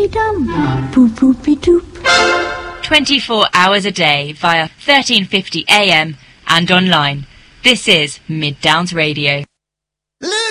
dum, boop boopy doop. 24 hours a day via 1350 AM and online. This is Mid Downs Radio.